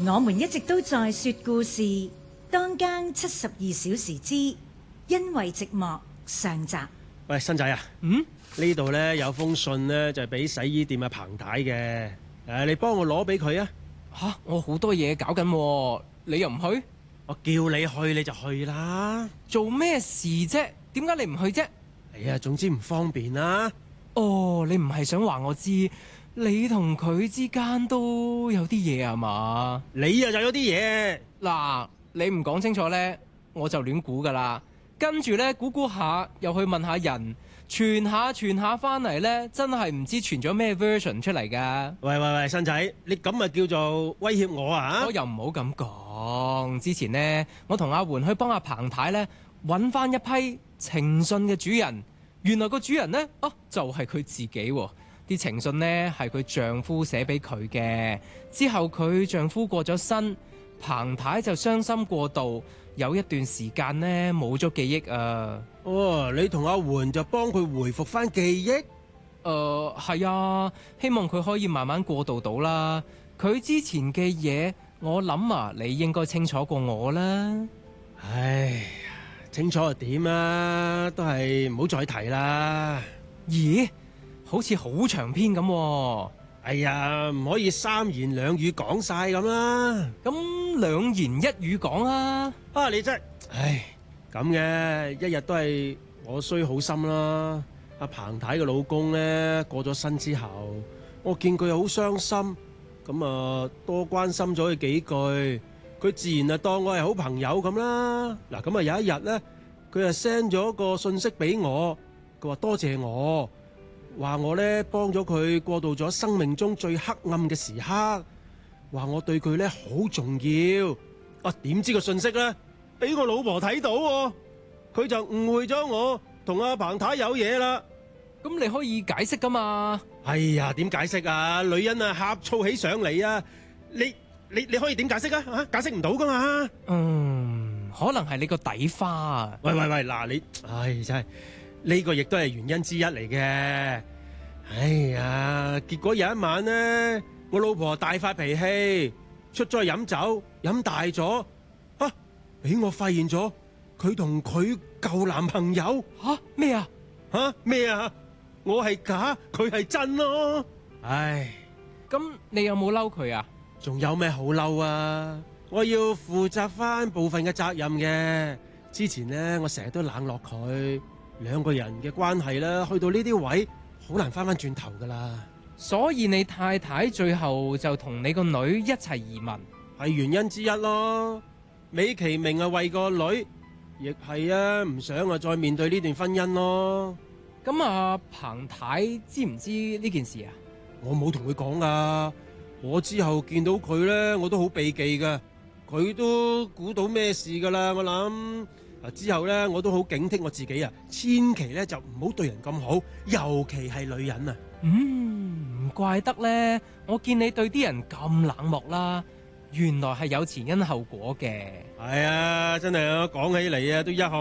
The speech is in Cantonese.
我們一直都在說故事，當間72小時之因為寂寞上集。 喂，新仔啊，呢度呢有封信呢，就係俾洗衣店阿彭太嘅。你幫我攞俾佢啊。 吓，我好多嘢搞緊，你又唔去？ 我叫你去你就去啦。 做咩事啫？點解你唔去啫？ 哎呀，總之唔方便啦。 哦，你唔係想話我知你同佢之間都有啲嘢啊嘛？ 你又有啲嘢嗱，你唔講清楚呢，我就亂估噶啦。跟住呢，估下又去問下人，傳下翻嚟呢，真係唔知傳咗咩 version 出嚟噶。 喂，新仔，你咁咪叫做威脅我啊？ 我又唔好咁講。之前呢，我同阿媛去幫阿彭太呢揾翻一批情信嘅主人，原來個主人呢，就係佢自己喎。啲情信呢係佢丈夫寫俾佢嘅，之後佢丈夫過咗身，彭太就傷心過度，有一段時間呢冇咗記憶啊。 哦，你同阿媛就幫佢回復翻記憶？ 係啊，希望佢可以慢慢過渡到啦。佢之前嘅嘢，我諗啊，你應該清楚過我啦。 唉，清楚又點啊？都係唔好再提啦。 咦？好似好長篇咁喎。 哎呀，唔可以三言兩語講晒咁啦。 咁兩言一語講啊。 你真係，唉，咁嘅一日都係我衰好心啦。阿彭太嘅老公呢，過咗身之後，我見佢又好傷心，咁啊多關心咗佢幾句，佢自然啊當我係好朋友咁啦。嗱，咁啊有一日呢，佢啊 send 咗個信息俾我，佢話多謝我。話我呢幫咗佢過渡咗生命中最黑暗嘅時刻，話我對佢呢好重要。點知個信息呢俾我老婆睇到，佢就誤會咗我同阿彭太有嘢啦。 咁你可以解釋噶嘛？ 哎呀，點解釋啊？女人啊呷醋起上嚟啊！你可以點解釋啊？解釋唔到噶嘛？ 可能係你個底花啊！ 喂，嗱你，真係。呢個亦都係原因之一嚟嘅。哎呀，結果有一晚呢，我老婆大發脾氣，出咗去飲酒，飲大咗，俾我發現咗佢同佢舊男朋友。 咩啊？ 咩啊？我係假，佢係真咯。唉， 咁你有冇嬲佢啊？ 仲有咩好嬲啊？我要負責翻部分嘅責任嘅。之前呢，我成日都冷落佢。兩個人嘅關係啦，去到呢啲位好難翻轉頭噶啦。 所以你太太最後就同你個女一齊移民， 係原因之一咯。美其名係為個女，亦係啊，唔想啊再面對呢段婚姻咯。 咁啊，彭太知唔知呢件事啊？ 我冇同佢講噶。我之後見到佢呢，我都好避忌噶。佢都估到咩事噶啦，我諗。之後呢，我都好警惕我自己啊，千祈呢就唔好對人咁好，尤其係女人啊。 唔怪得呢，我見你對啲人咁冷漠啦，原來係有前因後果嘅。 係啊，真係啊，講起嚟啊，都一項